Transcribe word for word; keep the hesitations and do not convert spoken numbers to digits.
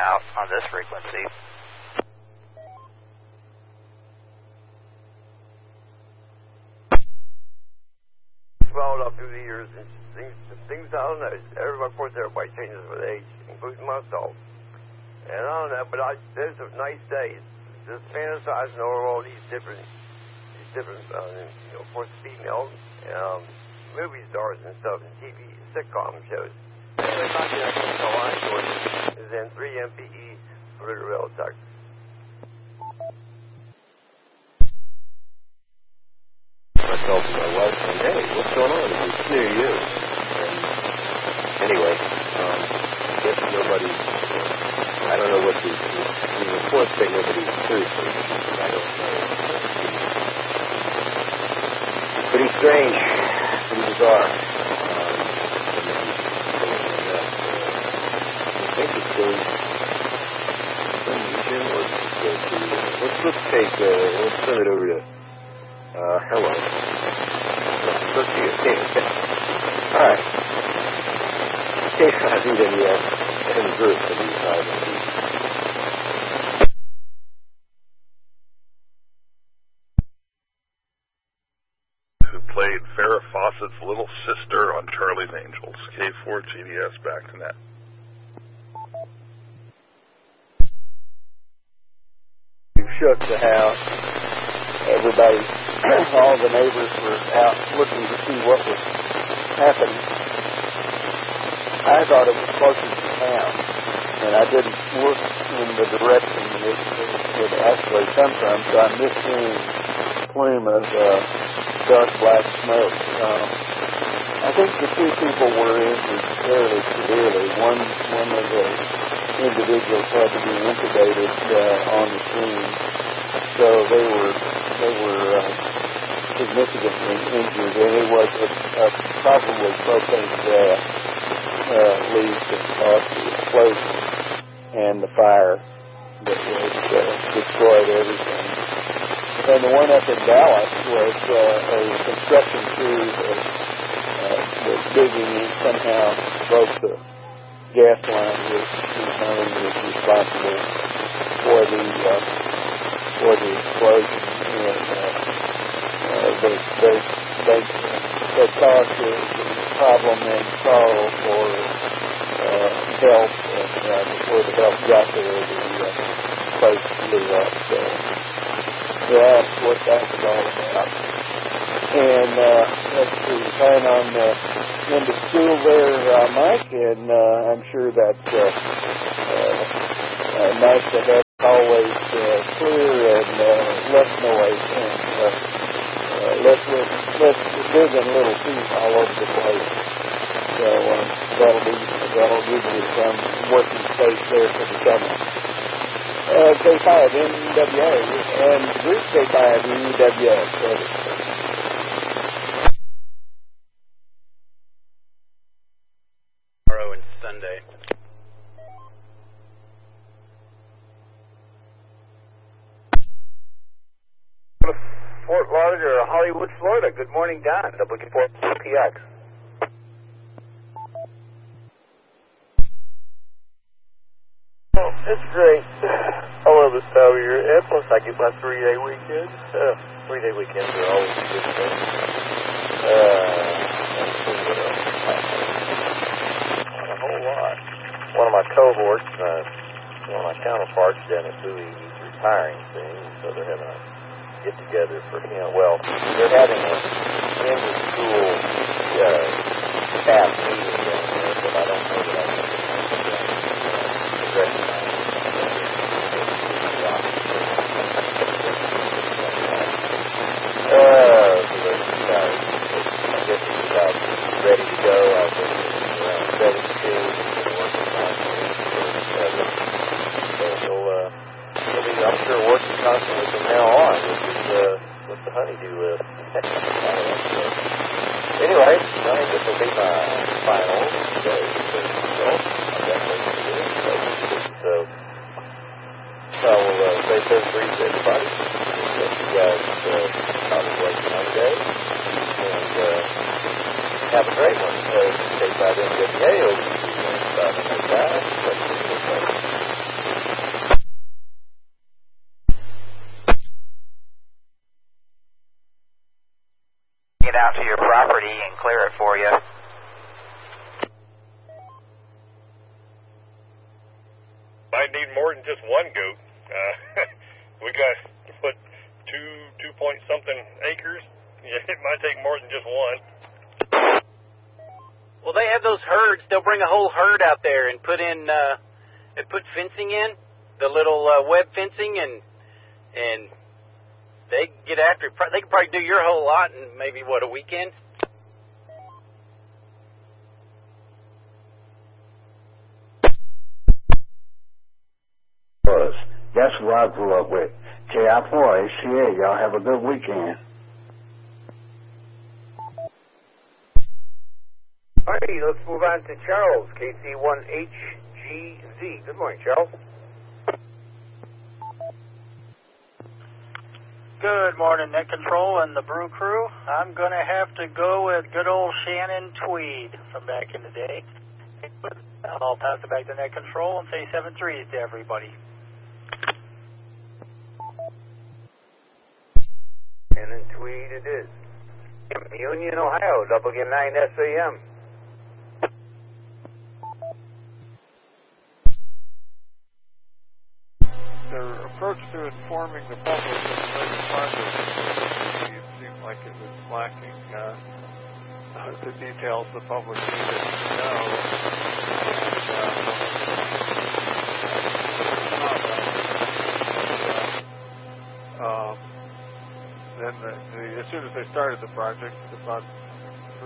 out on this frequency. Swelled up through the years, and things, things I don't know. Everybody, of course, everybody changes with age, including myself. And I don't know, but I, there's some nice days. Just fantasizing over all these different, these different, uh, you know, of course, females, um, movie stars and stuff, and T V sitcom shows. Anyway, back to that, Line Jordan is in three M P E, Pflugerville, Texas. Myself and my wife saying, hey, what's going on? It's near you. And anyway, um, I guess nobody, uh, I don't know what the, the reports say nobody's seriously, I don't know. Pretty strange, pretty bizarre. Um, and, uh, I think it goes some region, or does it go to, uh, let's, let's take, uh, let's turn it over to Uh, hello. Let's see. Okay. All right. K five E W S and group of these five of these. Who played Farrah Fawcett's little sister on Charlie's Angels. K four G D S back to net. You shook the house. Everybody, all the neighbors were out looking to see what was happening. I thought it was closer to town, and I didn't look in the direction it would actually come from, so I missed seeing a plume of uh, dark black smoke. Um, I think the two people were injured fairly severely. One, one of the individuals had to be intubated uh, on the scene, so they were they were uh, significantly injured, and it was a, a probably propane gas uh, leak that caused the explosion and the fire that was, uh, destroyed everything. And the one up in Dallas was uh, a construction crew that uh, was digging and somehow broke the gas line, which is known as responsible for the uh, for the explosion. And uh, uh, they they they they caused the, the problem and sorrow for uh, help, and uh, before the help got there, the uh, place blew up. So that's what that's all about. And uh, let's see, plan on uh, into school there, uh, Mike, and uh, I'm sure that's uh, uh, uh, nice to have always uh, clear and uh, less noise, and uh, uh, less, less big and little feet all over the place. So uh, that'll be that'll give you some working space there for the summer. Uh, K five N W A and group K five E W S. Tomorrow and Sunday. Fort Lauderdale, Hollywood, Florida. Good morning, Don. W four P X. Oh, it's great. I love this time of year. And plus, I get my three-day weekend. Uh, three-day weekends are always a good thing. Uh, let's see what else. Not a whole lot. One of my cohorts, uh, one of my counterparts down at Bowie, he's retiring soon, so they're having a get together for him. Well, they're having a end of school uh, staff meeting down there, but I don't know that I can recognize it. Uh, so they're, uh, I guess it's about ready to go. I've been around seventy-two, been working on it for seven. So he'll, uh, he'll be, I'm sure, working constantly from now on. This is uh, with the honeydew list. So, anyway, I think this will be my final day. So, I'm definitely going to do it. So, so I will uh, say so brief to everybody. Hope you guys uh, have a great Monday. And uh, have a great one. Uh, K five N W A over to you. it out to your property and clear it for you. Might need more than just one goat. Uh, we got, what, two, two point something acres? Yeah, it might take more than just one. Well, they have those herds. They'll bring a whole herd out there and put in, uh, and put fencing in, the little uh, web fencing, and and they get after it. They could probably do your whole lot in maybe, what, a weekend? That's what I grew up with. K I four A C A, y'all have a good weekend. All right, let's move on to Charles, K C one H G Z. Good morning, Charles. Good morning, Net Control and the Brew Crew. I'm going to have to go with good old Shannon Tweed from back in the day. I'll pass it back to Net Control and say seven threes to everybody. Shannon Tweed it is. Union, Ohio, double again nine S A M. Their approach to informing the public of the latest project, it seemed like it was lacking uh, the details the public needed to know. And, uh, um, then the, the, as soon as they started the project, about